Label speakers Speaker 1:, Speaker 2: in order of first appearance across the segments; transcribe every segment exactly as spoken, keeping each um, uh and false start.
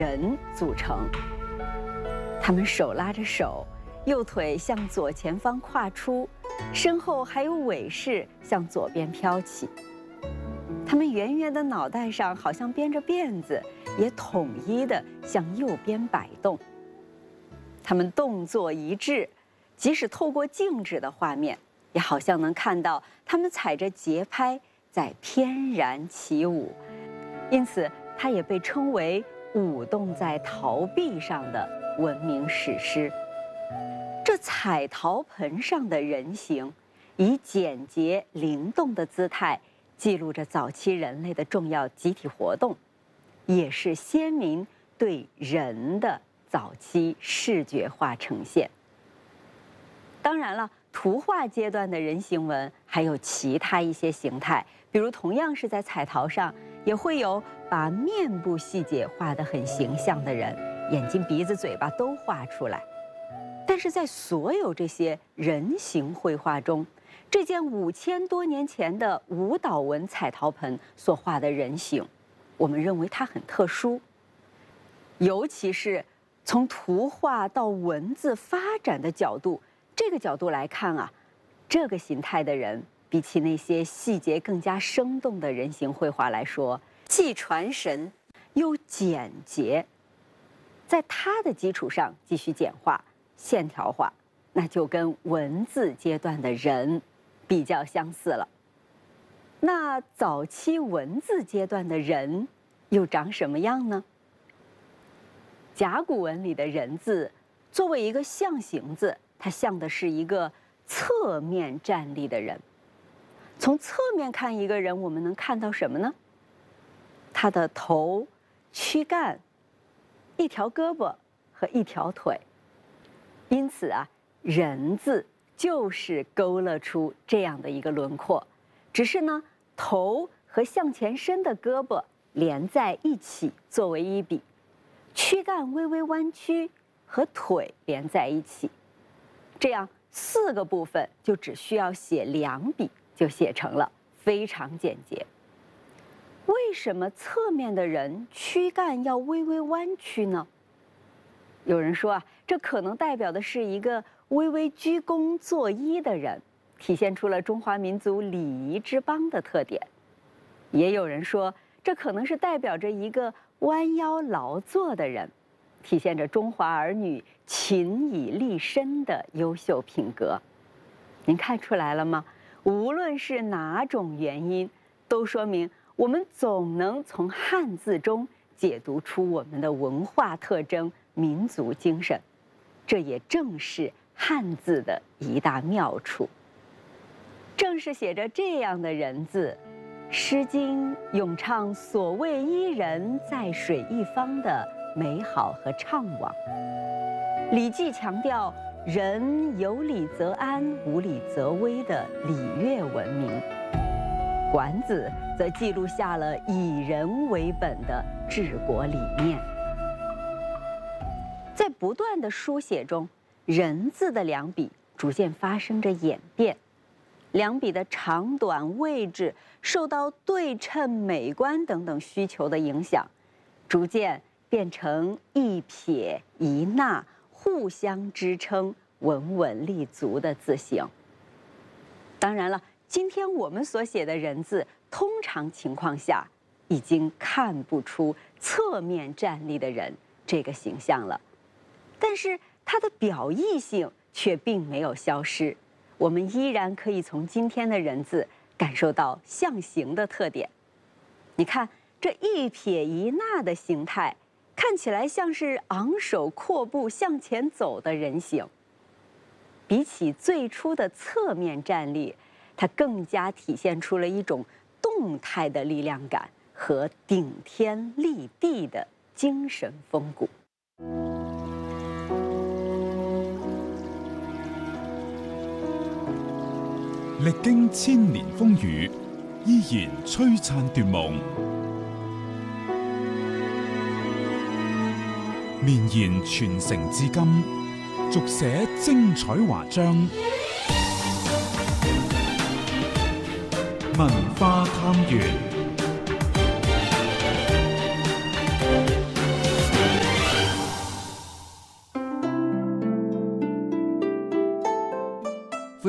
Speaker 1: 人组成。他们手拉着手，右腿向左前方跨出，身后还有尾饰向左边飘起。他们圆圆的脑袋上好像编着辫子，也统一的向右边摆动。他们动作一致，即使透过静止的画面，也好像能看到他们踩着节拍在翩然起舞。因此，它也被称为舞动在陶壁上的文明史诗。这彩陶盆上的人形，以简洁灵动的姿态，记录着早期人类的重要集体活动，也是先民对人的早期视觉化呈现。当然了，图画阶段的人形纹还有其他一些形态，比如同样是在彩陶上，也会有把面部细节画得很形象的人，眼睛、鼻子、嘴巴都画出来。但是在所有这些人形绘画中，这件五千多年前的舞蹈纹彩陶盆所画的人形，我们认为它很特殊。尤其是从图画到文字发展的角度，这个角度来看啊，这个形态的人比起那些细节更加生动的人形绘画来说，既传神又简洁。在它的基础上继续简化、线条化，那就跟文字阶段的人比较相似了。那早期文字阶段的人又长什么样呢？甲骨文里的人字作为一个象形字，它像的是一个侧面站立的人。从侧面看一个人，我们能看到什么呢？他的头、躯干、一条胳膊和一条腿。因此啊，人字就是勾勒出这样的一个轮廓，只是呢，头和向前伸的胳膊连在一起作为一笔，躯干微微弯曲和腿连在一起，这样四个部分就只需要写两笔就写成了，非常简洁。为什么侧面的人躯干要微微弯曲呢？有人说啊，这可能代表的是一个微微鞠躬作揖的人，体现出了中华民族礼仪之邦的特点。也有人说，这可能是代表着一个弯腰劳作的人，体现着中华儿女勤以立身的优秀品格。您看出来了吗？无论是哪种原因，都说明我们总能从汉字中解读出我们的文化特征、民族精神。这也正是汉字的一大妙处。正是写着这样的人字，《诗经》咏唱所谓伊人，在水一方的美好和怅惘。《礼记》强调人有礼则安，无礼则危的礼乐文明。《管子》则记录下了以人为本的治国理念。在不断的书写中，人字的两笔逐渐发生着演变，两笔的长短、位置受到对称、美观等等需求的影响，逐渐变成一撇一捺互相支撑、稳稳立足的字形。当然了，今天我们所写的人字，通常情况下已经看不出侧面站立的人这个形象了，但是它的表意性却并没有消失。我们依然可以从今天的人字感受到象形的特点。你看这一撇一捺的形态，看起来像是昂首阔步向前走的人形。比起最初的侧面站立，它更加体现出了一种动态的力量感和顶天立地的精神风骨。
Speaker 2: 歷經千年風雨，依然璀璨奪夢。綿延傳承至今，續寫精彩華章。文化探源。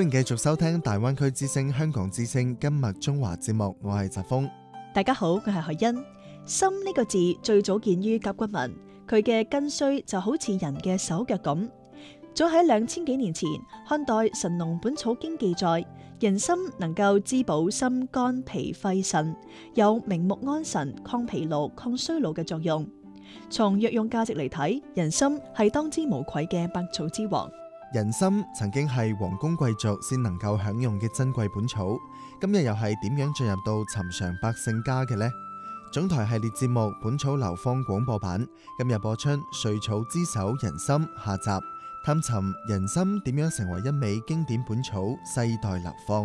Speaker 3: 歡迎繼續收聽大灣區之聲香港之聲今日中華節目，我係澤峰。
Speaker 4: 大家好，我係海欣。心呢個字最早見於甲骨文，佢嘅根須就好似人嘅手腳咁。早喺兩千幾年前，漢代《神農本草經》記載，人參能夠滋補心肝脾肺腎，有明目安神、抗疲勞、抗衰老嘅作用。從藥用價值嚟睇，人參係當之無愧嘅百草之王。
Speaker 3: 人參曾經係王公貴族先能夠享用嘅珍貴本草，今日又係點樣進入到尋常百姓家嘅呢？總台系列節目《本草流芳廣播版》今日播出《瑞草之首人參》下集，探尋人參點樣成為一味經典本草，世代流芳。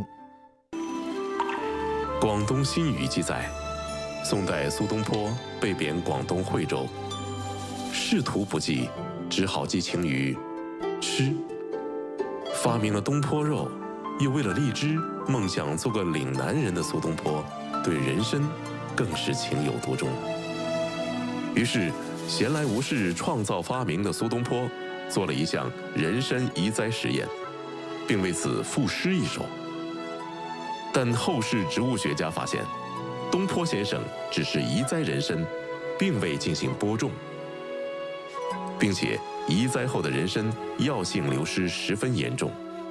Speaker 5: 廣東新語記載，宋代蘇東坡被貶廣東惠州，仕途不濟，只好寄情於吃。發明了東坡肉，又為了荔枝，夢想做個嶺南人的蘇東坡，對人參更是情有獨鍾。於是閒來無事創造發明的蘇東坡，做了一項人參移栽實驗，並為此賦詩一首。但後世植物學家發現，東坡先生只是移栽人參，並未進行播種，並且移栽後的人參藥性流失十分嚴重。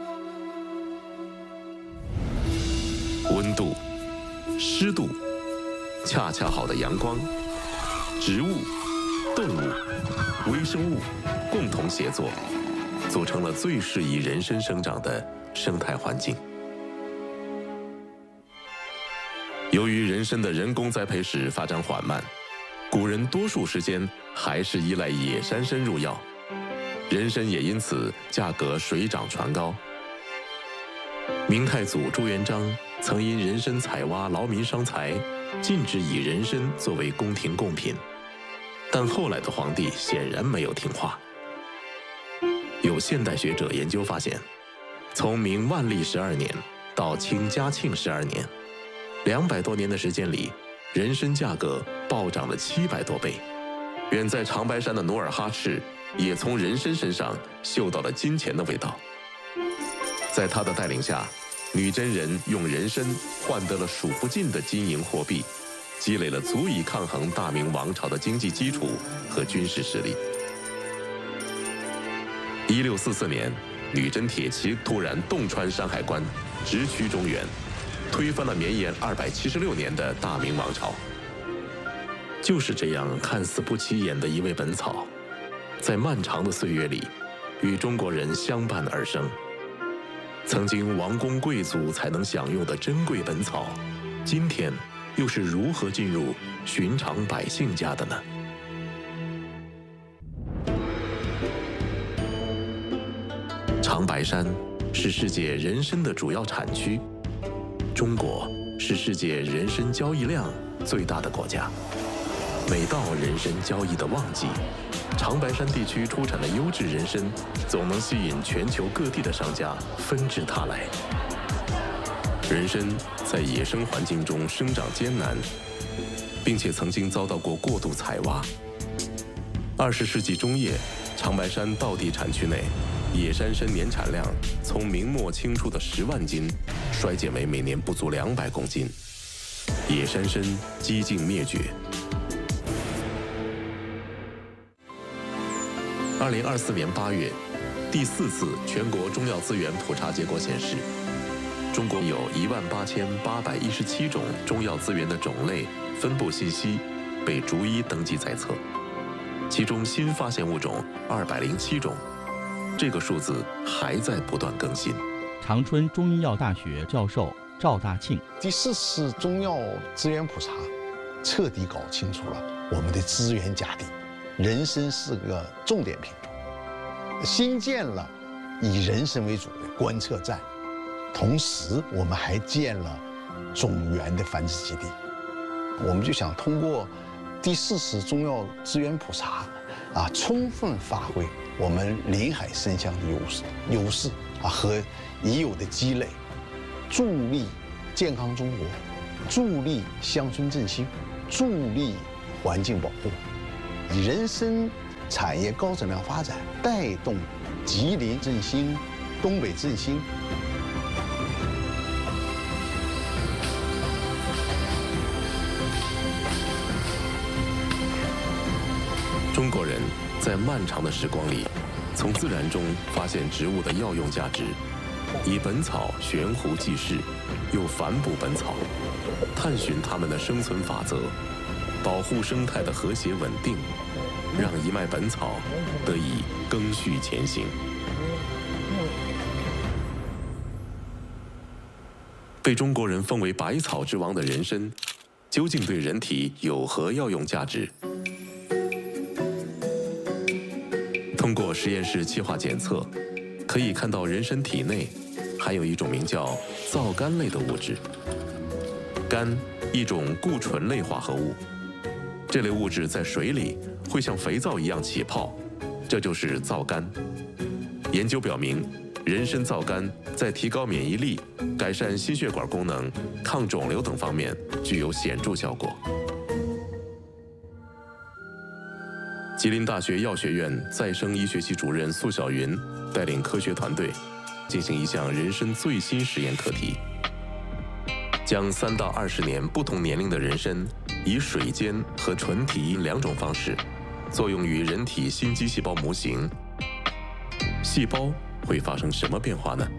Speaker 5: 溫度、濕度、恰恰好的陽光，植物、動物、微生物共同協作，組成了最適宜人參生長的生態環境。由於人參的人工栽培史發展緩慢，古人多數時間還是依賴野山參入藥，人參也因此價格水漲船高。明太祖朱元璋曾因人參採挖勞民傷財，禁止以人參作為宮廷貢品，但後來的皇帝顯然沒有聽話。有現代學者研究發現，從明萬曆十二年到清嘉慶十二年，兩百多年的時間裏，人參價格暴漲了七百多倍。遠在長白山的努爾哈赤也從人參身上嗅到了金錢的味道。在他的帶領下，女真人用人參換得了數不盡的金銀貨幣，積累了足以抗衡大明王朝的經濟基礎和軍事實力。一六四四年，女真鐵騎突然洞穿山海關，直驅中原，推翻了綿延二百七十六年的大明王朝。就是這樣看似不起眼的一味本草，在漫長的歲月裏，與中國人相伴而生。曾經王公貴族才能享用的珍貴本草，今天又是如何進入尋常百姓家的呢？長白山是世界人參的主要產區，中國是世界人參交易量最大的國家。每到人參交易的旺季，長白山地區出產的優質人參總能吸引全球各地的商家紛至沓來。人參在野生環境中生長艱難，並且曾經遭到過過度採挖。二十世紀中葉，長白山道地產區內野山參年產量從明末清初的十萬斤衰減為每年不足兩百公斤，野山參幾近滅絕。二零二四年八月，第四次全國中藥資源普查結果顯示，中國有一萬八千八百一十七種中藥資源的種類分布信息被逐一登記在冊，其中新發現物種二百零七種，這個數字還在不斷更新。
Speaker 6: 長春中醫藥大學教授趙大慶，
Speaker 7: 第四次中藥資源普查，徹底搞清楚了我們的資源價地。人參是個重點品種，新建了以人參為主的觀測站，同時我們還建了種源的繁殖基地。我們就想通過第四次中藥資源普查，啊，充分發揮我們臨海參鄉的優勢優勢啊和已有的積累，助力健康中國，助力鄉村振興，助力環境保護。以人參產業高質量發展，帶動吉林振興、東北振興。
Speaker 5: 中国人在漫长的时光里，从自然中发现植物的药用价值，以本草悬壶济世，又反哺本草，探寻它们的生存法则，保护生态的和谐稳定，让一脉本草得以更续前行。被中国人封为百草之王的人参，究竟对人体有何药用价值？通过实验室气化检测，可以看到人参体内含有一种名叫皂苷类的物质。苷，一种固醇类化合物，这类物质在水里会像肥皂一样起泡，这就是皂苷。研究表明，人参皂苷在提高免疫力、改善心血管功能、抗肿瘤等方面具有显著效果。吉林大学药学院再生医学系主任苏小云带领科学团队进行一项人参最新实验课题，将三到二十年不同年龄的人参以水煎和纯提两种方式作用于人体心肌细胞模型，细胞会发生什么变化呢？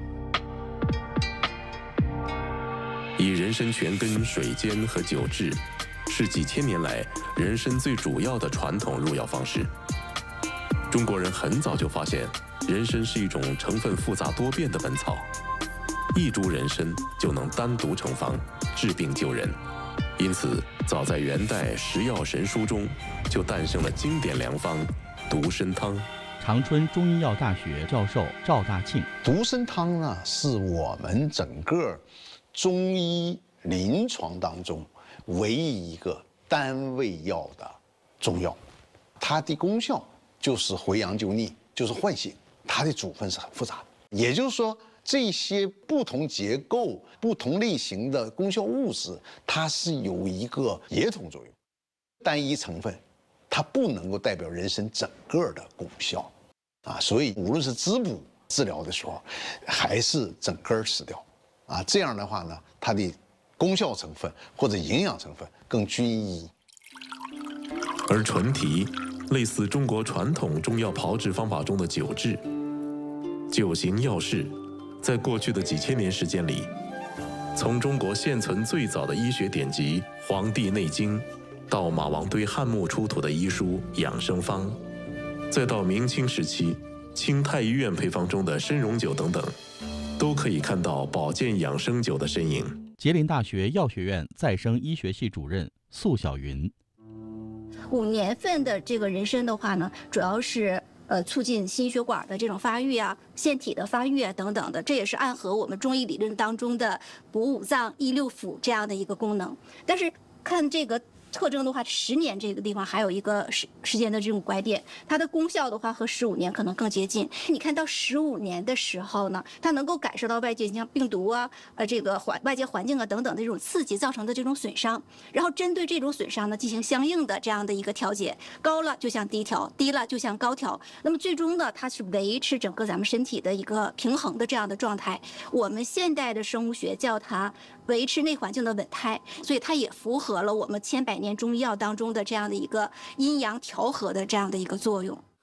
Speaker 5: 以人参全根水煎和酒制是几千年来人参最主要的传统入药方式。中国人很早就发现，人参是一种成分复杂多变的本草，一株人参就能单独成方，治病救人。因此，早在元代《食药神书》中就诞生了经典良方独参汤。
Speaker 6: 长春中医药大学教授赵大庆，
Speaker 7: 独参汤呢，是我们整个中医临床当中唯一一个单味药的中药，它的功效就是回阳救逆，就是唤醒。它的组分是很复杂的，也就是说，这些不同结构、不同类型的功效物质，它是有一个协同作用。单一成分，它不能够代表人参整个的功效啊，所以无论是滋补治疗的时候，还是整根吃掉啊，这样的话呢，它的功效成分或者营养成分更均一。
Speaker 5: 而纯提类似中国传统中药炮制方法中的酒制，酒行药事，在过去的几千年时间里，从中国现存最早的医学典籍《黄帝内经》，到马王堆汉墓出土的医书《养生方》，再到明清时期清太医院配方中的参茸酒等等，都可以看到保健养生酒的身影。
Speaker 6: 吉林大学药学院再生医学系主任苏小云，
Speaker 8: 五年份的这个人参的话呢，主要是呃促进心血管的这种发育啊、腺体的发育啊等等的，这也是暗合我们中医理论当中的补五脏、益六腑这样的一个功能。但是看这个特征的话，十年这个地方还有一个时时间的这种拐点，它的功效的话和十五年可能更接近。你看到十五年的时候呢，它能够感受到外界像病毒啊、呃这个环外界环境啊等等的这种刺激造成的这种损伤，然后针对这种损伤呢进行相应的这样的一个调节，高了就像低调，低了就像高调。那么最终呢，它是维持整个咱们身体的一个平衡的这样的状态。我们现代的生物学叫它维持内环境的稳态，所以它也符合了我们千百年中医药当中的这样的一个阴阳调和的这样的一个作用。